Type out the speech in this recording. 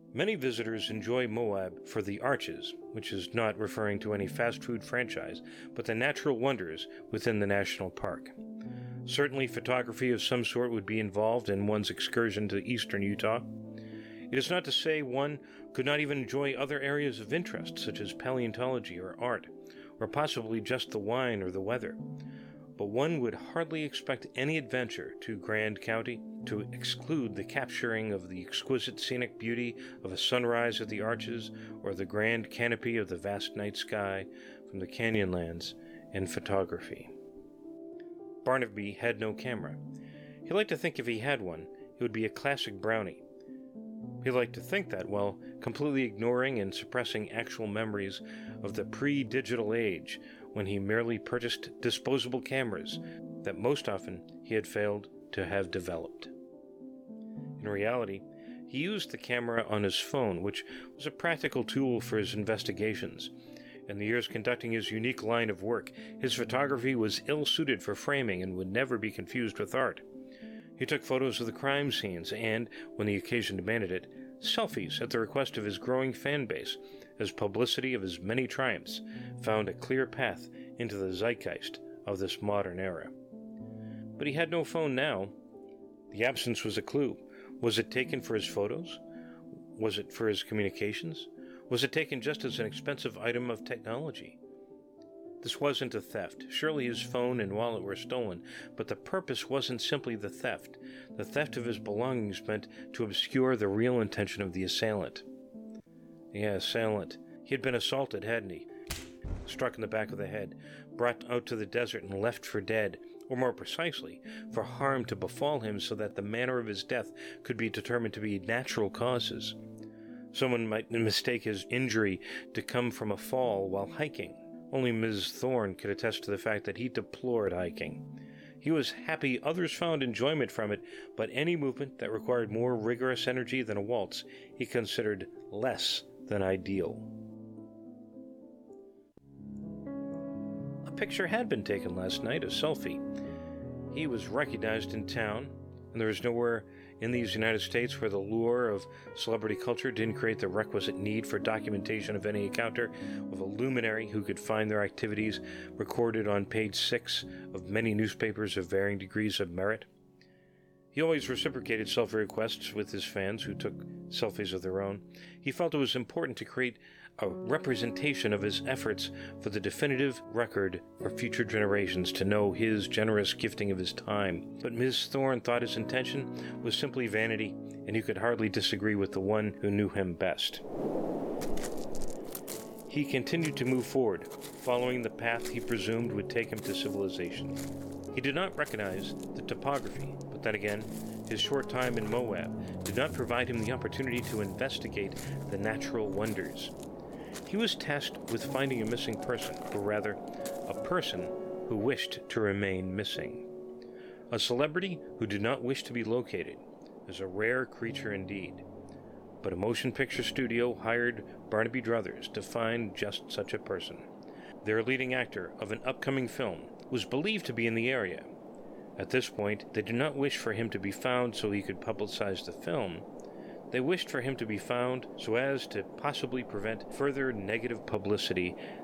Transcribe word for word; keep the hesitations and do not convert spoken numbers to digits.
Many visitors enjoy Moab for the arches, which is not referring to any fast food franchise, but the natural wonders within the national park. Certainly photography of some sort would be involved in one's excursion to eastern Utah. It is not to say one could not even enjoy other areas of interest, such as paleontology or art, or possibly just the wine or the weather. But one would hardly expect any adventure to Grand County to exclude the capturing of the exquisite scenic beauty of a sunrise at the arches or the grand canopy of the vast night sky from the Canyonlands in photography. Barnaby had no camera. He liked to think if he had one, it would be a classic brownie. He liked to think that while completely ignoring and suppressing actual memories of the pre-digital age when he merely purchased disposable cameras that most often he had failed to have developed. In reality, he used the camera on his phone, which was a practical tool for his investigations. In the years conducting his unique line of work, his photography was ill-suited for framing and would never be confused with art. He took photos of the crime scenes and, when the occasion demanded it, selfies at the request of his growing fan base, as publicity of his many triumphs found a clear path into the zeitgeist of this modern era. But he had no phone now. The absence was a clue. Was it taken for his photos? Was it for his communications? Was it taken just as an expensive item of technology? This wasn't a theft. Surely his phone and wallet were stolen, but the purpose wasn't simply the theft. The theft of his belongings meant to obscure the real intention of the assailant. Yeah, assailant. He had been assaulted, hadn't he? Struck in the back of the head, brought out to the desert and left for dead, or more precisely, for harm to befall him so that the manner of his death could be determined to be natural causes. Someone might mistake his injury to come from a fall while hiking. Only Miz Thorne could attest to the fact that he deplored hiking. He was happy others found enjoyment from it, but any movement that required more rigorous energy than a waltz he considered less than ideal. A picture had been taken last night, a selfie. He was recognized in town, and there was nowhere in these United States where the lure of celebrity culture didn't create the requisite need for documentation of any encounter of a luminary who could find their activities recorded on page six of many newspapers of varying degrees of merit. He always reciprocated selfie requests with his fans who took selfies of their own. He felt it was important to create a representation of his efforts for the definitive record for future generations to know his generous gifting of his time. But Miz Thorne thought his intention was simply vanity, and you could hardly disagree with the one who knew him best. He continued to move forward, following the path he presumed would take him to civilization. He did not recognize the topography, but then again, his short time in Moab did not provide him the opportunity to investigate the natural wonders. He was tasked with finding a missing person, or rather, a person who wished to remain missing. A celebrity who did not wish to be located is a rare creature indeed. But a motion picture studio hired Barnaby Druthers to find just such a person. Their leading actor of an upcoming film was believed to be in the area. At this point, they did not wish for him to be found so he could publicize the film. They wished for him to be found so as to possibly prevent further negative publicity